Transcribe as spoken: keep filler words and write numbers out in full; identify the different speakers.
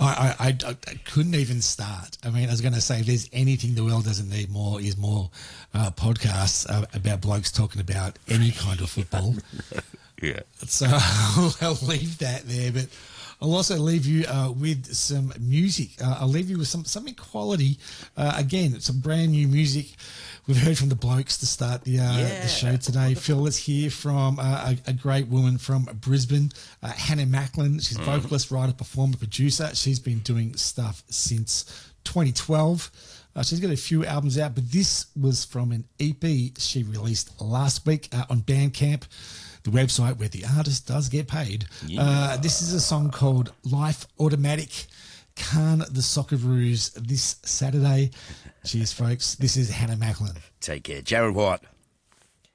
Speaker 1: I, I, I, I couldn't even start. I mean, I was going to say, if there's anything the world doesn't need more is more uh, podcasts uh, about blokes talking about any kind of football.
Speaker 2: Yeah.
Speaker 1: So I'll, I'll leave that there, but I'll also leave you uh, with some music. Uh, I'll leave you with some something quality. Uh, again, some brand new music. We've heard from the blokes to start the, uh,
Speaker 2: Yeah.
Speaker 1: the show today. Phil, let's hear from uh, a, a great woman from Brisbane, uh, Hannah Macklin. She's a vocalist, writer, performer, producer. She's been doing stuff since twenty twelve. Uh, she's got a few albums out, but this was from an E P she released last week uh, on Bandcamp, the website where the artist does get paid.
Speaker 2: Yeah.
Speaker 1: Uh, this is a song called Life Automatic. Khan the Socceroos this Saturday. Cheers, folks. This is Hannah Macklin.
Speaker 2: Take care. Jared White.